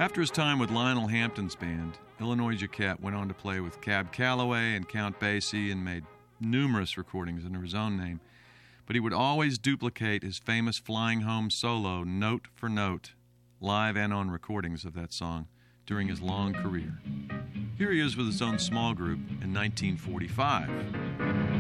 After his time with Lionel Hampton's band, Illinois Jacquet went on to play with Cab Calloway and Count Basie and made numerous recordings under his own name. But he would always duplicate his famous Flying Home solo note for note, live and on recordings of that song, during his long career. Here he is with his own small group in 1945.